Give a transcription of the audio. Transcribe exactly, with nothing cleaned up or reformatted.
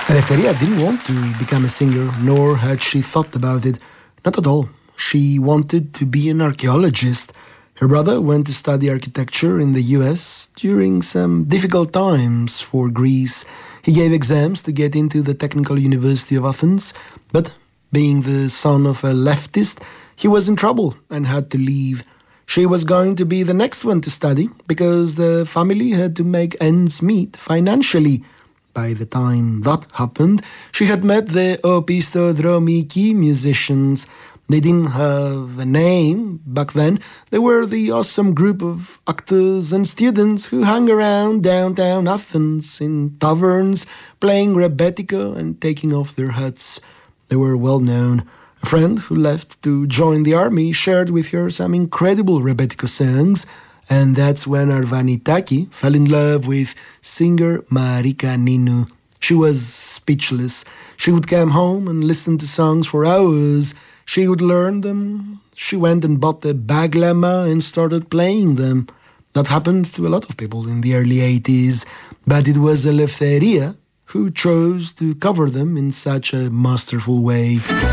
Eleftheria didn't want to become a singer, nor had she thought about it. Not at all. She wanted to be an archaeologist. Her brother went to study architecture in the U S during some difficult times for Greece. He gave exams to get into the Technical University of Athens, but being the son of a leftist, he was in trouble and had to leave. She was going to be the next one to study because the family had to make ends meet financially. By the time that happened, she had met the Opisthodromiki musicians. They didn't have a name back then. They were the awesome group of actors and students who hung around downtown Athens in taverns, playing rebetiko and taking off their hats. They were well known. A friend who left to join the army shared with her some incredible rebetiko songs, and that's when Arvanitaki fell in love with singer Marika Ninu. She was speechless. She would come home and listen to songs for hours. She would learn them. She went and bought the baglama and started playing them. That happened to a lot of people in the early eighties, but it was Eleftheria who chose to cover them in such a masterful way.